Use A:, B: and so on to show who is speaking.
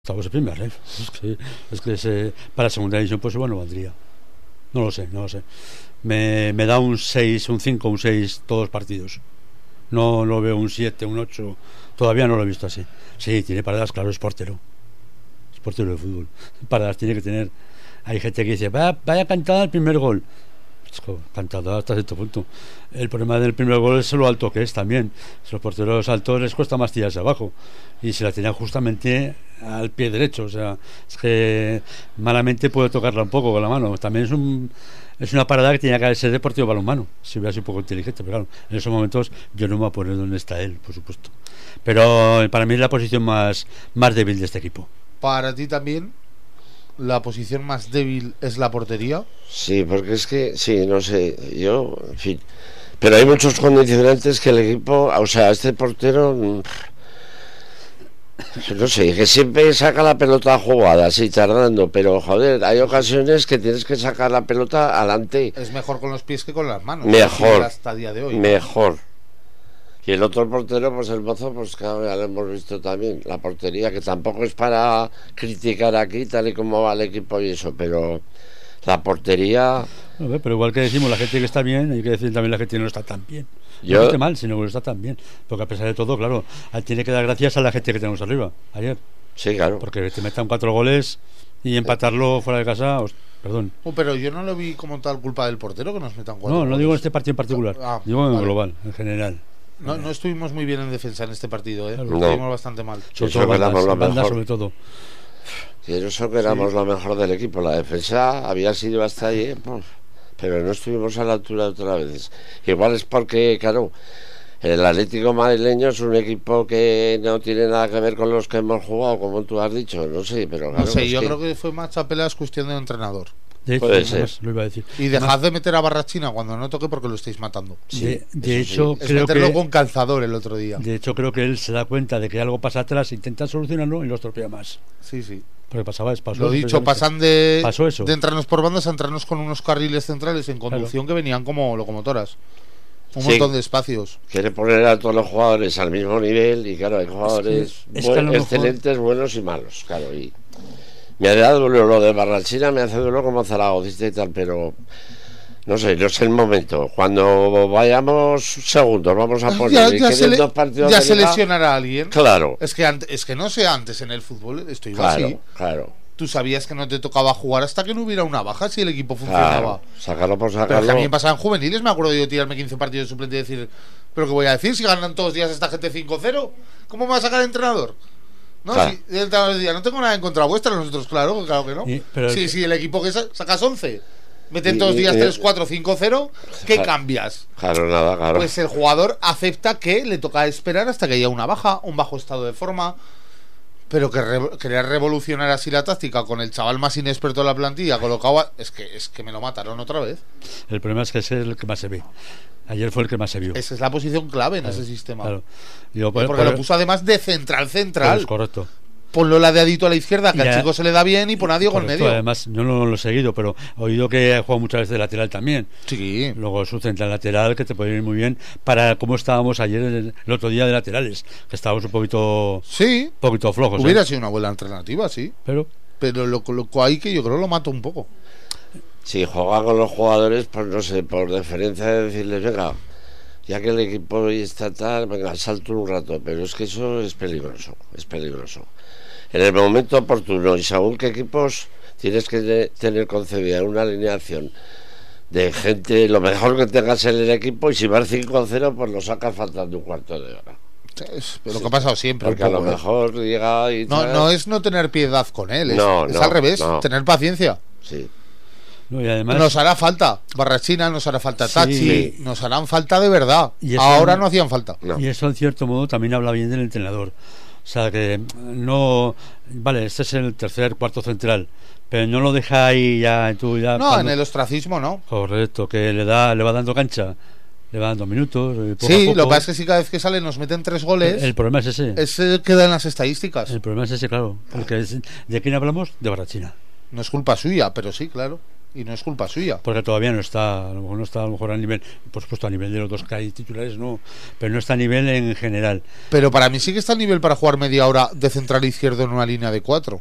A: Estamos en primera, ¿eh? Para segunda división pues igual no valdría. No lo sé. Me da un 6, un 5, un 6 todos los partidos. No lo veo un 7, un 8. Todavía no lo he visto así. Sí, tiene paradas, claro, es portero. Es portero de fútbol. Paradas tiene que tener. Hay gente que dice, vaya cantada el primer gol. Cantada hasta cierto punto. El problema del primer gol es lo alto que es también. Los porteros altos les cuesta más tirarse abajo. Y se la tiran justamente al pie derecho. O sea, es que malamente puede tocarla un poco con la mano. También es una parada que tenía que ser deportivo balonmano, si hubiera sido un poco inteligente, pero claro, en esos momentos yo no me voy a poner donde está él, por supuesto. Pero para mí es la posición más débil de este equipo.
B: ¿Para ti también la posición más débil es la portería?
C: Sí, porque es que, sí, no sé, yo, en fin. Pero hay muchos condicionantes que el equipo, o sea, este portero, no sé, que siempre saca la pelota jugada, así tardando, pero joder, hay ocasiones que tienes que sacar la pelota adelante.
B: Es mejor con los pies que con las manos.
C: Mejor,
B: hasta día de hoy.
C: Mejor. Y el otro portero, pues el Mozo, pues claro, ya lo hemos visto también, la portería, que tampoco es para criticar aquí, tal y como va el equipo y eso, pero la portería...
A: Pero igual que decimos, la gente que está bien, hay que decir también la gente que no está tan bien. No esté mal, sino que no está tan bien. Porque a pesar de todo, claro, tiene que dar gracias a la gente que tenemos arriba, ayer.
C: Sí, claro.
A: Porque te metan 4 goles y empatarlo fuera de casa, perdón.
B: Pero yo no lo vi como tal culpa del portero que nos metan 4 goles.
A: No digo en este partido en particular, digo en global, en general.
B: No estuvimos muy bien en defensa en este partido, ¿eh?
C: No.
B: Estuvimos bastante mal.
A: Sobre todo.
C: Sí, eso que éramos lo mejor del equipo. La defensa había sido hasta ahí, pero no estuvimos a la altura otra vez. Igual es porque, claro, el Atlético madrileño es un equipo que no tiene nada que ver con los que hemos jugado, como tú has dicho, no sé, pero claro.
B: No sé, yo creo que fue más chapeladas cuestión de entrenador.
A: De hecho,
C: puede ser.
A: Lo iba a decir.
B: Y dejad de meter a Barrachina cuando no toque porque lo estáis matando.
A: Sí, de hecho,
B: es
A: creo
B: meterlo
A: que
B: con calzador el otro día.
A: De hecho, creo que él se da cuenta de que algo pasa atrás, intenta solucionarlo y lo estropea más.
B: Sí.
A: Porque pasó
B: lo dicho, pasan de
A: entrarnos
B: por bandas a entrarnos con unos carriles centrales en conducción que venían como locomotoras. Un montón de espacios.
C: Quiere poner a todos los jugadores al mismo nivel y claro, hay jugadores excelentes, buenos y malos, claro, y me ha dado lo de Barrachina, me hace duelo como Zaragoza y tal, pero no sé el momento. Cuando vayamos segundos, vamos a poner dos partidos.
B: Ya se lesionará a alguien.
C: Claro.
B: Es que no sé, antes en el fútbol esto iba así.
C: Claro.
B: Tú sabías que no te tocaba jugar hasta que no hubiera una baja si el equipo funcionaba.
C: Claro, sacarlo por sacarlo.
B: Pero también pasaba en juveniles, me acuerdo yo tirarme 15 partidos de suplente y decir, ¿pero qué voy a decir? Si ganan todos los días esta gente 5-0, ¿cómo me va a sacar el entrenador? No, claro. Si el entrenador decía, no tengo nada en contra vuestra, nosotros, claro que no. Si el equipo que sacas 11, meten todos los días 3-4, 5-0, ¿qué cambias?
C: Claro, nada, claro.
B: Pues el jugador acepta que le toca esperar hasta que haya una baja, un bajo estado de forma. Pero querer revolucionar así la táctica con el chaval más inexperto de la plantilla colocado, es que me lo mataron otra vez.
A: El problema es que ese es el que más se ve. Ayer fue el que más se vio.
B: Esa es la posición clave en ese sistema.
A: Claro.
B: Porque lo puso además de central.
A: Pues correcto.
B: Ponlo ladeadito a la izquierda, que al chico se le da bien, y pon a Diego en medio.
A: Además, yo no lo he seguido, pero he oído que ha jugado muchas veces de lateral también.
B: Sí.
A: Luego su central lateral, que te puede ir muy bien para cómo estábamos ayer el otro día de laterales, que estábamos un poquito flojos.
B: Hubiera sido una buena alternativa, sí.
A: Pero
B: lo colocó ahí que yo creo lo mato un poco.
C: Si juega con los jugadores, pues no sé, por deferencia de decirles, venga, ya que el equipo hoy está tal, venga, salto un rato, pero es que eso es peligroso. En el momento oportuno, y según qué equipos tienes que tener concebida una alineación de gente, lo mejor que tengas en el equipo, y si vas 5-0, pues lo sacas faltando un cuarto de hora.
B: Pero lo que ha pasado siempre.
C: Porque
B: poco,
C: a lo mejor llega y
B: no es no tener piedad con él, es al revés, tener paciencia.
C: Sí.
A: No, y además,
B: nos hará falta Barrachina, nos hará falta Tachi, nos harán falta de verdad. Ahora no hacían falta.
A: Y eso en cierto modo también habla bien del entrenador. O sea que no, vale, este es el tercer, cuarto central, pero no lo deja ahí ya
B: en el ostracismo, ¿no?
A: Correcto, que le va dando cancha, le va dando minutos.
B: Sí, lo que pasa es que si cada vez que sale nos meten 3 goles.
A: El problema es ese.
B: Ese queda en las estadísticas.
A: El problema es ese, claro. Porque ¿de quién hablamos? De Barrachina.
B: No es culpa suya, pero sí, claro. Y no es culpa suya.
A: Porque todavía no está, a lo mejor no está a lo mejor a nivel, por supuesto a nivel de los dos que hay titulares, no, pero no está a nivel en general.
B: Pero para mí sí que está a nivel para jugar media hora de central izquierdo en una línea de 4.